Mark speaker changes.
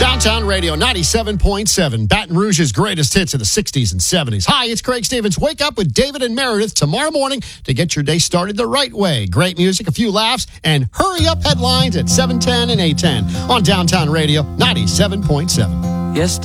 Speaker 1: Downtown Radio 97.7, Baton Rouge's greatest hits of the 60s and 70s. Hi, it's Craig Stevens. Wake up with David and Meredith tomorrow morning to get your day started the right way. Great music, a few laughs, and hurry-up headlines at 7:10 and 8:10 on Downtown Radio 97.7.
Speaker 2: Yes.